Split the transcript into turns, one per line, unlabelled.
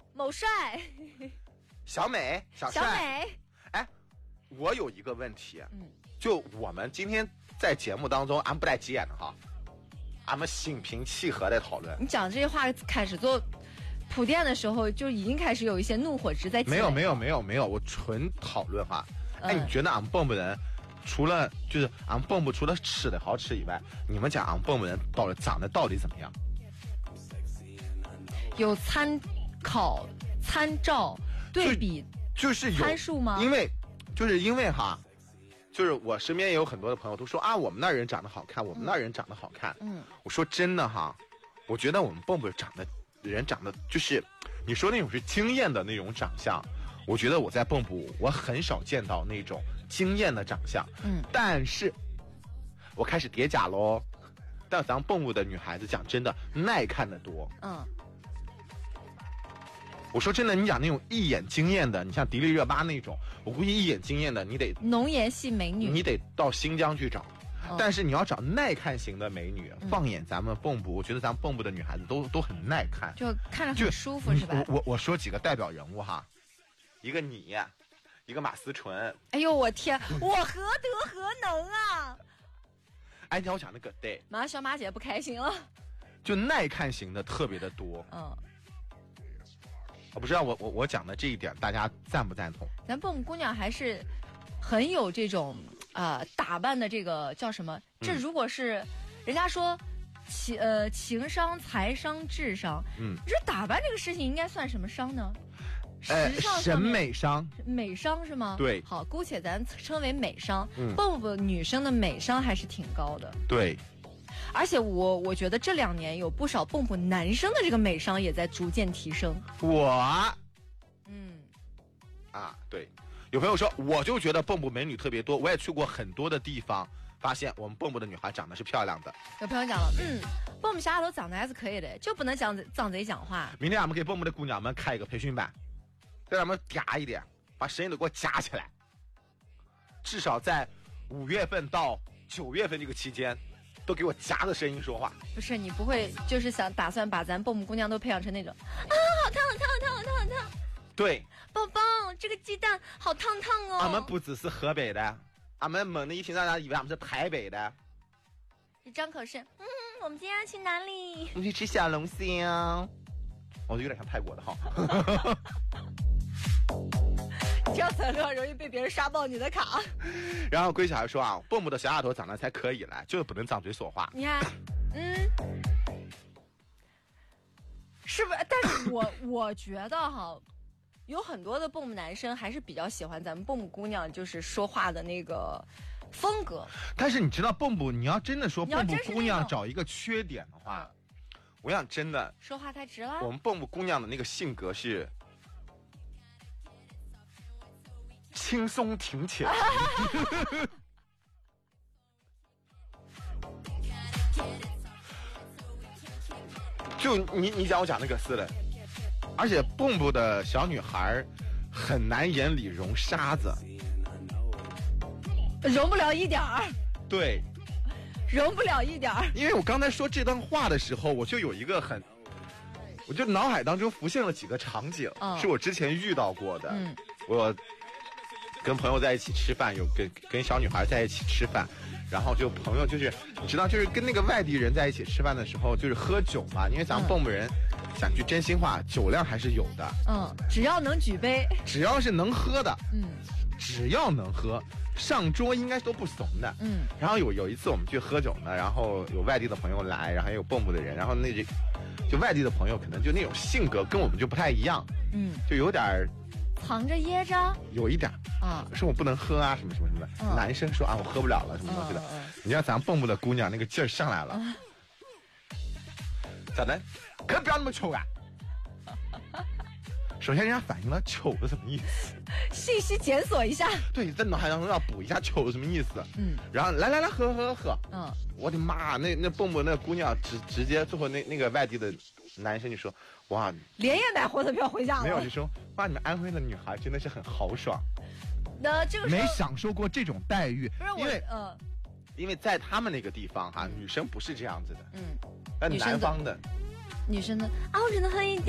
某帅，
小美，小帅。
小美。
哎，我有一个问题，就我们今天在节目当中，俺不带急眼的哈，俺们心平气和的讨论。
你讲这些话开始做铺垫的时候，就已经开始有一些怒火值在积累。
没有，我纯讨论哈。哎，你觉得俺们蚌埠人除了就是俺们蚌埠除了吃的好吃以外，你们讲俺们蚌埠人长得到底怎么样？
有参考、参照、对比，
就是有
参数吗？
因为哈，就是我身边也有很多的朋友都说啊，我们那人长得好看，我们那人长得好看。我说真的哈，我觉得我们蚌埠人长得就是你说那种是惊艳的那种长相，我觉得我在蚌埠我很少见到那种惊艳的长相。但是我开始叠甲喽。但咱们蚌埠的女孩子讲真的耐看的多。我说真的，你讲那种一眼惊艳的，你像迪丽热巴那种，我估计一眼惊艳的，你得
浓颜系美女，
你得到新疆去找。但是你要找耐看型的美女，放眼咱们蚌埠，我觉得咱们蚌埠的女孩子都很耐看，
就看着很舒服，是吧？
我说几个代表人物哈，一个你，一个马思纯。
哎呦我天，我何德何能啊！
哎，你看我讲那个对，
马上小马姐不开心了。
就耐看型的特别的多。我不知道我讲的这一点大家赞不赞同？
咱蚌埠姑娘还是很有这种打扮的这个叫什么？这如果是人家说情商、财商、智商，这打扮这个事情应该算什么商呢？时尚
审美商，
美商是吗？
对，
好，姑且咱称为美商。蚌埠女生的美商还是挺高的。
对。
而且我觉得这2年有不少蚌埠男生的这个美商也在逐渐提升。
对，有朋友说我就觉得蚌埠美女特别多，我也去过很多的地方，发现我们蚌埠的女孩长得是漂亮的。
有朋友讲了，蚌埠小丫头长得还是可以的，就不能张嘴讲话。
明天俺们给蚌埠的姑娘们开一个培训班，让他们嗲一点，把声音都给我夹起来，至少在5月份到9月份这个期间。都给我夹着声音说话。
不是，你不会就是打算把咱蚌埠姑娘都培养成那种好烫好烫好烫好烫好烫。
对，
宝宝这个鸡蛋好烫烫哦。
俺们不只是河北的，俺们猛的一听让大家以为俺们是台北的。
一张口是我们今天要去哪里？
我们去吃小龙虾。我就有点像泰国的哈。
这样子很容易被别人刷爆你的卡。
然后龟小还说啊，蚌埠的小丫头长得才可以来，就是不能张嘴说话。
你看，是不是？但是我觉得哈，有很多的蚌埠男生还是比较喜欢咱们蚌埠姑娘，就是说话的那个风格。
但是你知道蚌埠，你要真的说蚌埠姑娘找一个缺点的话，我想真的
说话太直了。
我们蚌埠姑娘的那个性格是轻松挺起来。就你讲我讲那个似的，而且蚌埠的小女孩很难眼里容沙子，
容不了一点儿。
对，
容不了一点儿。
因为我刚才说这段话的时候，我就有一个我就脑海当中浮现了几个场景，是我之前遇到过的。我跟朋友在一起吃饭，有跟小女孩在一起吃饭，然后就朋友就是你知道，就是跟那个外地人在一起吃饭的时候，就是喝酒嘛，因为咱们蚌埠人讲句真心话，酒量还是有的。
只要能举杯，
只要是能喝的，只要能喝，上桌应该都不怂的。然后有一次我们去喝酒呢，然后有外地的朋友来，然后还有蚌埠的人，然后就外地的朋友可能就那种性格跟我们就不太一样，就有点
藏着掖着，
有一点说我不能喝啊，什么什么什么的。男生说啊，我喝不了了，什么东西的。你看咱蚌埠的姑娘那个劲儿上来了，咋的？可不要那么丑啊！首先人家反映了糗的什么意思，
信息检索一下。
对，在脑海当中要补一下糗的什么意思。然后来喝。我的妈，那蚌埠那姑娘直接最后那个外地的男生就说哇，
连夜买火车票回家了。
没有，就说哇，你们安徽的女孩真的是很豪爽。
那这个
没享受过这种待遇，
不是
因为在他们那个地方哈，女生不是这样子的。男方的
女生的我只能喝一点。